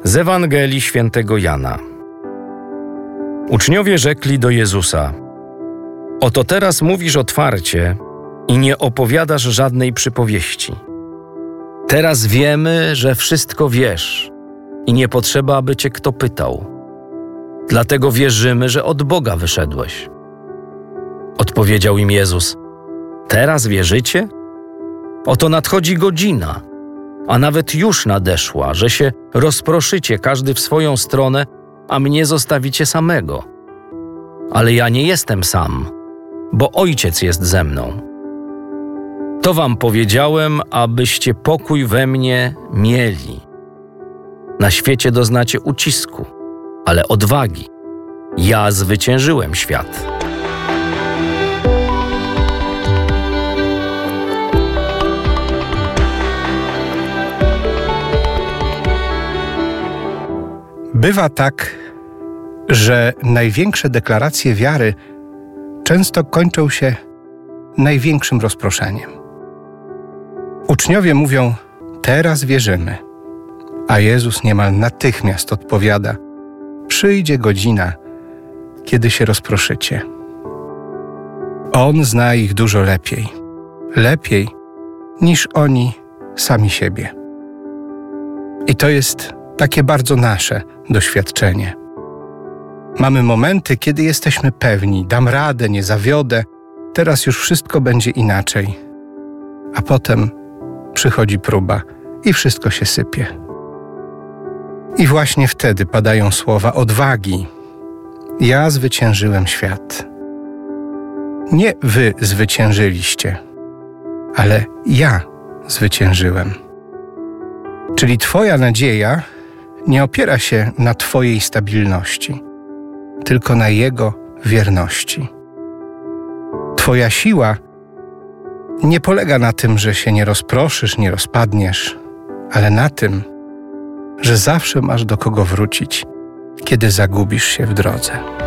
Z Ewangelii Świętego Jana. Uczniowie rzekli do Jezusa: Oto teraz mówisz otwarcie i nie opowiadasz żadnej przypowieści. Teraz wiemy, że wszystko wiesz i nie potrzeba, aby cię kto pytał. Dlatego wierzymy, że od Boga wyszedłeś. Odpowiedział im Jezus: Teraz wierzycie? Oto nadchodzi godzina, a nawet już nadeszła, że się rozproszycie każdy w swoją stronę, a mnie zostawicie samego. Ale ja nie jestem sam, bo Ojciec jest ze mną. To wam powiedziałem, abyście pokój we mnie mieli. Na świecie doznacie ucisku, ale odwagi. Ja zwyciężyłem świat. Bywa tak, że największe deklaracje wiary często kończą się największym rozproszeniem. Uczniowie mówią: teraz wierzymy, a Jezus niemal natychmiast odpowiada: przyjdzie godzina, kiedy się rozproszycie. On zna ich dużo lepiej niż oni sami siebie. I to jest takie bardzo nasze doświadczenie. Mamy momenty, kiedy jesteśmy pewni: dam radę, nie zawiodę, teraz już wszystko będzie inaczej. A potem przychodzi próba i wszystko się sypie. I właśnie wtedy padają słowa odwagi. Ja zwyciężyłem świat. Nie wy zwyciężyliście, ale ja zwyciężyłem. Czyli twoja nadzieja nie opiera się na twojej stabilności, tylko na Jego wierności. Twoja siła nie polega na tym, że się nie rozproszysz, nie rozpadniesz, ale na tym, że zawsze masz do kogo wrócić, kiedy zagubisz się w drodze.